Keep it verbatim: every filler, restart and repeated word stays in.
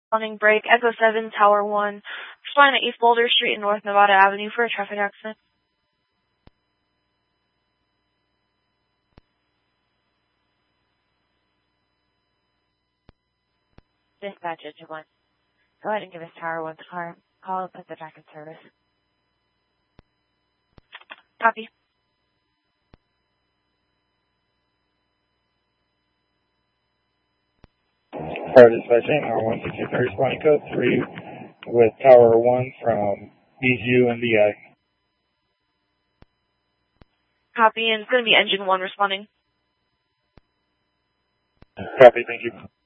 Running break, Echo seven, Tower one. Flying at East Boulder Street and North Nevada Avenue for a traffic accident. Dispatch engine one. Go ahead and give us Tower one's car. Call and put the back in service. Copy. Fire dispatching, R one sixty-three, responding code three with Tower one from B Z U and D I. Copy, and it's going to be engine one responding. Copy, thank you.